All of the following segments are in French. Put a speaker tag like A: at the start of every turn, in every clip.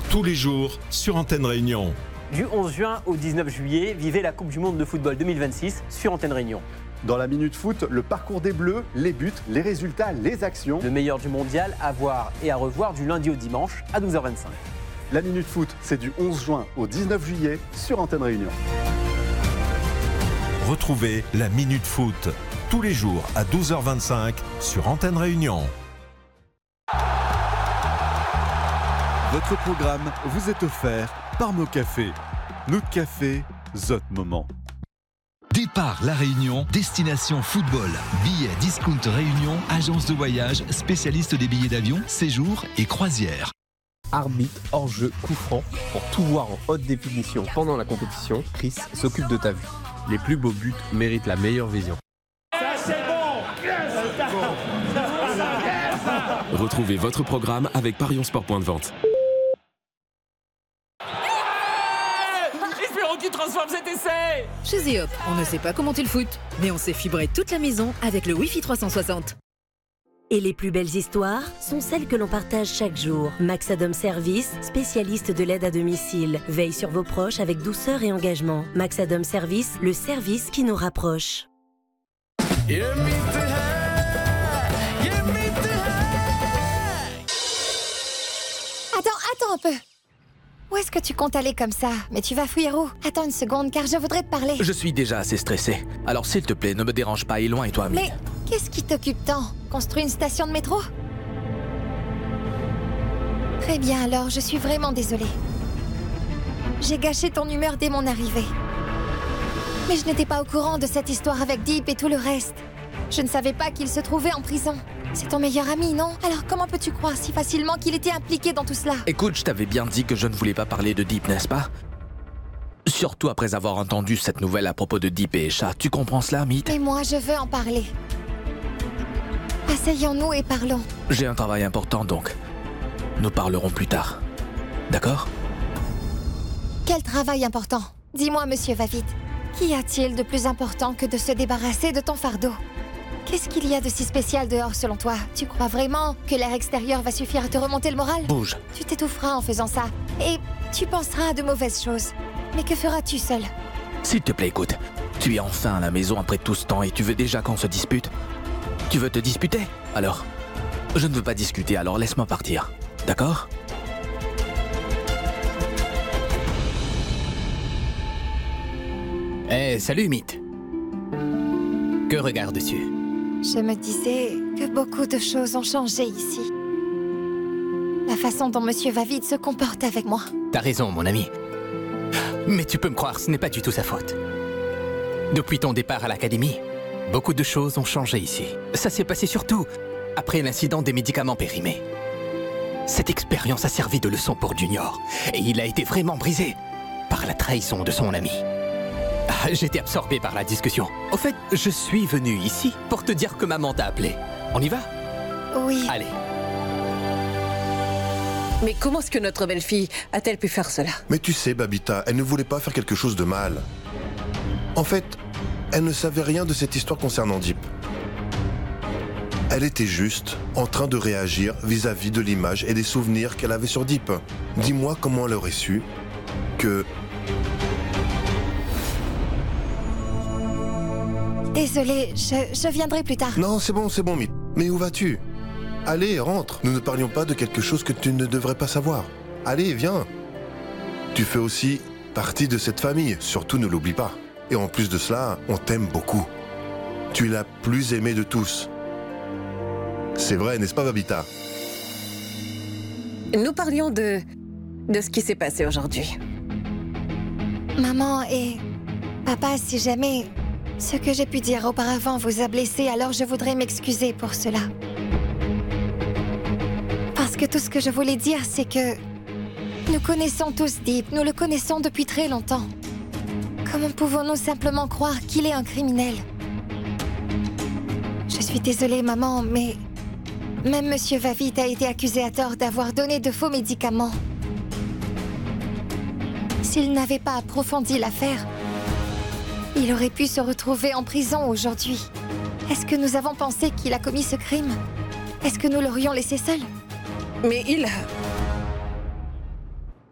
A: tous les jours sur Antenne Réunion.
B: Du 11 juin au 19 juillet, vivez la Coupe du Monde de football 2026 sur Antenne Réunion.
C: Dans la Minute Foot, le parcours des Bleus, les buts, les résultats, les actions.
B: Le meilleur du mondial à voir et à revoir du lundi au dimanche à 12h25.
C: La Minute Foot, c'est du 11 juin au 19 juillet sur Antenne Réunion.
A: Retrouvez la Minute Foot tous les jours à 12h25 sur Antenne Réunion.
D: Votre programme vous est offert par Nos Cafés. Nos Cafés, Zot Moment.
E: Départ La Réunion, destination football. Billets Discount Réunion, agence de voyage, spécialiste des billets d'avion, séjours et croisières.
F: Arbitre, hors-jeu, coup franc. Pour tout voir en haute définition pendant la compétition, Chris s'occupe de ta vue. Les plus beaux buts méritent la meilleure vision.
G: Ça c'est bon.
H: Retrouvez votre programme avec Parion Sport Point de Vente.
G: Espérons qu'il transforme cet essai.
I: Chez Ziop, on ne sait pas comment tu le foutes, mais on sait fibrer toute la maison avec le Wi-Fi 360.
J: Et les plus belles histoires sont celles que l'on partage chaque jour. Maxadom Service, spécialiste de l'aide à domicile, veille sur vos proches avec douceur et engagement. Maxadom Service, le service qui nous rapproche.
K: Attends un peu. Où est-ce que tu comptes aller comme ça? Mais tu vas fuir où? Attends une seconde, car je voudrais te parler.
L: Je suis déjà assez stressé. Alors s'il te plaît, ne me dérange pas, éloigne-toi, Amine.
K: Mais qu'est-ce qui t'occupe tant? Construire une station de métro? Très bien, alors je suis vraiment désolée. J'ai gâché ton humeur dès mon arrivée. Mais je n'étais pas au courant de cette histoire avec Deep et tout le reste. Je ne savais pas qu'il se trouvait en prison. C'est ton meilleur ami, non? Alors comment peux-tu croire si facilement qu'il était impliqué dans tout cela?
L: Écoute, je t'avais bien dit que je ne voulais pas parler de Deep, n'est-ce pas? Surtout après avoir entendu cette nouvelle à propos de Deep et Esha. Tu comprends cela, Meet?
K: Et moi, je veux en parler. Asseyons-nous et parlons.
L: J'ai un travail important, donc nous parlerons plus tard. D'accord?
K: Quel travail important? Dis-moi, monsieur Vavid, qu'y a-t-il de plus important que de se débarrasser de ton fardeau? Qu'est-ce qu'il y a de si spécial dehors selon toi? Tu crois vraiment que l'air extérieur va suffire à te remonter le moral?
L: Bouge.
K: Tu t'étoufferas en faisant ça et tu penseras à de mauvaises choses. Mais que feras-tu seul?
L: S'il te plaît, écoute. Tu es enfin à la maison après tout ce temps et tu veux déjà qu'on se dispute? Tu veux te disputer? Alors, je ne veux pas discuter, alors laisse-moi partir. D'accord?
M: Salut, Meet. Que regardes-tu?
K: Je me disais que beaucoup de choses ont changé ici. La façon dont monsieur Vavid se comporte avec moi.
M: T'as raison, mon ami. Mais tu peux me croire, ce n'est pas du tout sa faute. Depuis ton départ à l'académie, beaucoup de choses ont changé ici. Ça s'est passé surtout après l'incident des médicaments périmés. Cette expérience a servi de leçon pour Junior. Et il a été vraiment brisé par la trahison de son ami. J'étais absorbé par la discussion. Au fait, je suis venu ici pour te dire que maman t'a appelé. On y va?
K: Oui.
M: Allez.
I: Mais comment est-ce que notre belle-fille a-t-elle pu faire cela?
N: Mais tu sais, Babita, elle ne voulait pas faire quelque chose de mal. En fait, elle ne savait rien de cette histoire concernant Deep. Elle était juste en train de réagir vis-à-vis de l'image et des souvenirs qu'elle avait sur Deep. Dis-moi comment elle aurait su que...
K: Désolée, je viendrai plus tard.
N: Non, c'est bon, Meet. Mais où vas-tu? Allez, rentre. Nous ne parlions pas de quelque chose que tu ne devrais pas savoir. Allez, viens. Tu fais aussi partie de cette famille, surtout ne l'oublie pas. Et en plus de cela, on t'aime beaucoup. Tu es la plus aimée de tous. C'est vrai, n'est-ce pas, Babita?
I: Nous parlions de ce qui s'est passé aujourd'hui.
K: Maman et papa, si jamais ce que j'ai pu dire auparavant vous a blessé, alors je voudrais m'excuser pour cela. Parce que tout ce que je voulais dire, c'est que nous connaissons tous Deep, nous le connaissons depuis très longtemps. Comment pouvons-nous simplement croire qu'il est un criminel? Je suis désolée, maman, mais même Monsieur Vavid a été accusé à tort d'avoir donné de faux médicaments. S'il n'avait pas approfondi l'affaire, il aurait pu se retrouver en prison aujourd'hui. Est-ce que nous avons pensé qu'il a commis ce crime? Est-ce que nous l'aurions laissé seul?
I: Mais il...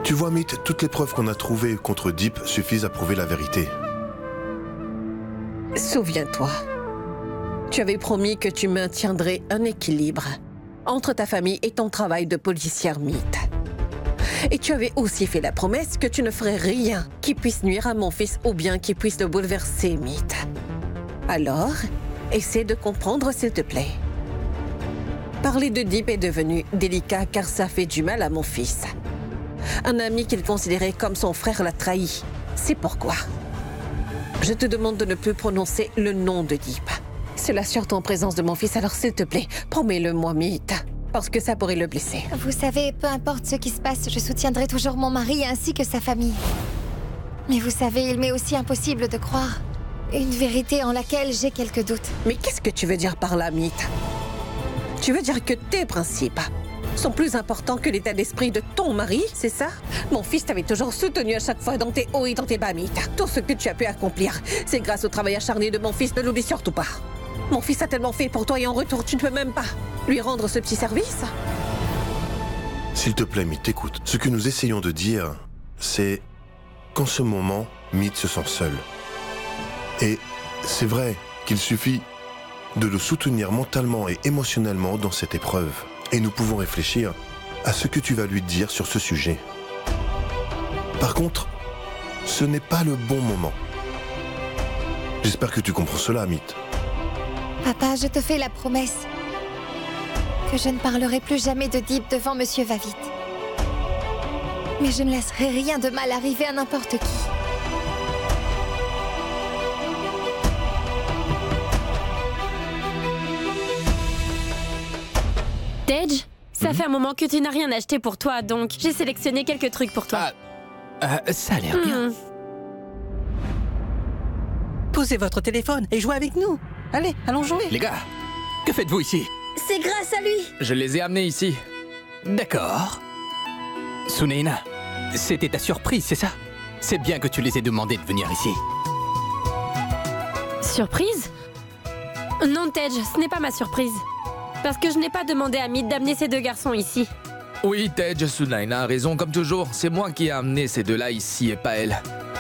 N: Tu vois, Meet, toutes les preuves qu'on a trouvées contre Deep suffisent à prouver la vérité.
O: Souviens-toi, tu avais promis que tu maintiendrais un équilibre entre ta famille et ton travail de policière, Meet. Et tu avais aussi fait la promesse que tu ne ferais rien qui puisse nuire à mon fils ou bien qui puisse le bouleverser, Meet. Alors, essaie de comprendre, s'il te plaît. Parler de Deep est devenu délicat car ça fait du mal à mon fils. Un ami qu'il considérait comme son frère l'a trahi. C'est pourquoi je te demande de ne plus prononcer le nom de Deep. Cela surtout en présence de mon fils, alors s'il te plaît, promets-le-moi, Meet, parce que ça pourrait le blesser.
K: Vous savez, peu importe ce qui se passe, je soutiendrai toujours mon mari ainsi que sa famille. Mais vous savez, il m'est aussi impossible de croire. Une vérité en laquelle j'ai quelques doutes.
O: Mais qu'est-ce que tu veux dire par là, Meet? Tu veux dire que tes principes sont plus importants que l'état d'esprit de ton mari, c'est ça? Mon fils t'avait toujours soutenu à chaque fois dans tes hauts et dans tes bas, Meet. Tout ce que tu as pu accomplir, c'est grâce au travail acharné de mon fils, ne l'oublie surtout pas. Mon fils a tellement fait pour toi et en retour, tu ne peux même pas lui rendre ce petit service?
N: S'il te plaît, Meet, écoute. Ce que nous essayons de dire, c'est qu'en ce moment, Meet se sent seul. Et c'est vrai qu'il suffit de le soutenir mentalement et émotionnellement dans cette épreuve. Et nous pouvons réfléchir à ce que tu vas lui dire sur ce sujet. Par contre, ce n'est pas le bon moment. J'espère que tu comprends cela, Meet.
K: Papa, je te fais la promesse que je ne parlerai plus jamais de Deep devant Monsieur Va-Vite. Mais je ne laisserai rien de mal arriver à n'importe qui.
P: Tej, ça fait un moment que tu n'as rien acheté pour toi, donc j'ai sélectionné quelques trucs pour toi.
M: Ça a l'air bien.
Q: Posez votre téléphone et jouez avec nous. Allez, allons jouer.
M: Les gars, que faites-vous ici?
P: C'est grâce à lui.
L: Je les ai amenés ici.
M: D'accord. Sunaina, c'était ta surprise, c'est ça? C'est bien que tu les aies demandé de venir ici.
P: Surprise? Non, Tej, ce n'est pas ma surprise. Parce que je n'ai pas demandé à Meet d'amener ces deux garçons ici.
L: Oui, Tej, Sunaina a raison comme toujours. C'est moi qui ai amené ces deux-là ici et pas elle.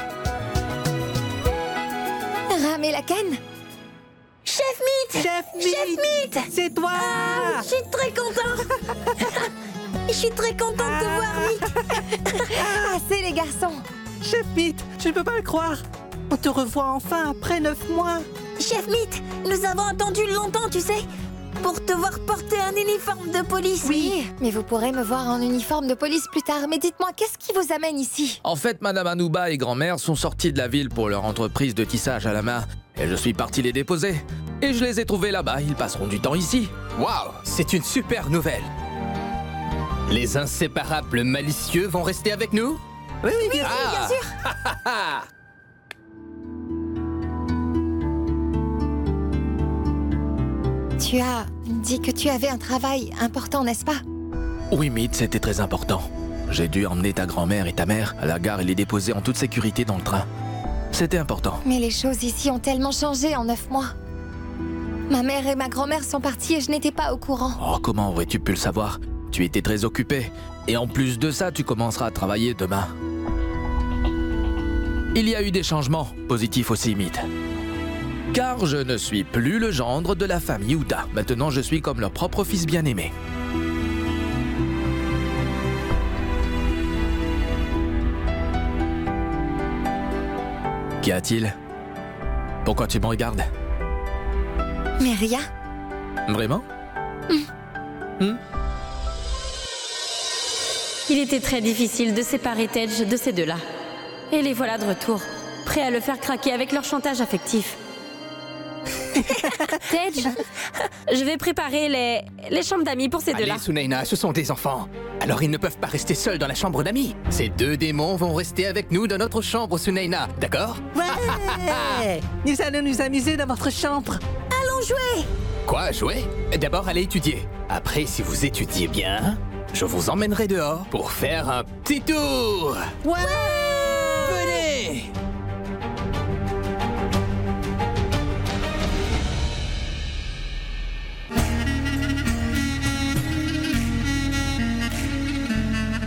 K: Ram et la canne?
P: Chef Meet!
Q: Chef Meet! C'est toi!
P: Je suis très content. Je suis très contente de te voir, Meet.
K: Assez les garçons.
Q: Chef Meet, je ne peux pas le croire. On te revoit enfin après 9 mois.
P: Chef Meet, nous avons attendu longtemps, tu sais, pour te voir porter un uniforme de police.
K: Oui, mais vous pourrez me voir en uniforme de police plus tard. Mais dites-moi, qu'est-ce qui vous amène ici?
L: En fait, Madame Anouba et grand-mère sont sortis de la ville pour leur entreprise de tissage à la main. Et je suis parti les déposer. Et je les ai trouvés là-bas, ils passeront du temps ici.
M: Waouh, c'est une super nouvelle. Les inséparables malicieux vont rester avec nous?
Q: Oui, bien
K: sûr. Tu as dit que tu avais un travail important, n'est-ce pas?
L: Oui, Meet, c'était très important. J'ai dû emmener ta grand-mère et ta mère à la gare et les déposer en toute sécurité dans le train. C'était important.
K: Mais les choses ici ont tellement changé en 9 mois. Ma mère et ma grand-mère sont parties et je n'étais pas au courant.
L: Oh, comment aurais-tu pu le savoir? Tu étais très occupée. Et en plus de ça, tu commenceras à travailler demain. Il y a eu des changements, positifs aussi, Meet. Car je ne suis plus le gendre de la famille Ouda. Maintenant, je suis comme leur propre fils bien-aimé. Qu'y a-t-il? Pourquoi tu me regardes?
K: Mais rien.
L: Vraiment?
P: Il était très difficile de séparer Tej de ces deux-là. Et les voilà de retour, prêts à le faire craquer avec leur chantage affectif. Tej, je vais préparer les chambres d'amis pour ces deux-là.
M: Allez, Sunaina, ce sont des enfants. Alors ils ne peuvent pas rester seuls dans la chambre d'amis. Ces deux démons vont rester avec nous dans notre chambre, Sunaina. D'accord?
Q: Ouais. Nous allons nous amuser dans votre chambre.
P: Allons jouer.
M: Quoi, jouer? D'abord, allez étudier. Après, si vous étudiez bien, je vous emmènerai dehors pour faire un petit tour.
Q: Ouais.
M: Venez.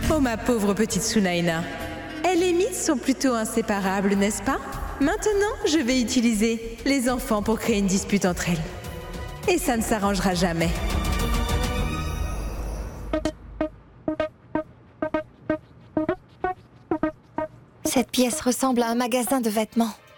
R: Oh ma pauvre petite Sunaina. Elle et Mythe sont plutôt inséparables, n'est-ce pas? Maintenant, je vais utiliser les enfants pour créer une dispute entre elles. Et ça ne s'arrangera jamais.
K: Cette pièce ressemble à un magasin de vêtements.